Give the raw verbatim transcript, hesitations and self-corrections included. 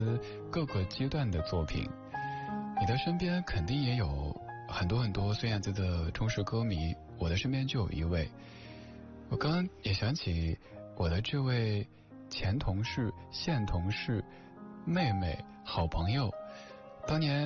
各个阶段的作品。你的身边肯定也有很多很多孙燕姿的忠实歌迷，我的身边就有一位。我刚刚也想起我的这位前同事、现同事、妹妹、好朋友，当年